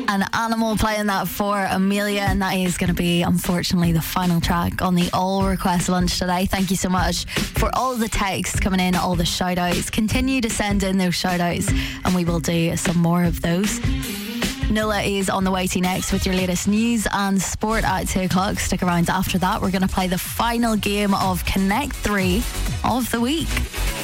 And Animal playing that for Amelia, and that is going to be, unfortunately, the final track on the All Request Lunch today. Thank you so much for all the texts coming in, all the shout outs. Continue to send in those shout outs, and we will do some more of those. Nola is on the way to you next with your latest news and sport at 2 o'clock. Stick around after that. We're going to play the final game of Connect 3 of the week.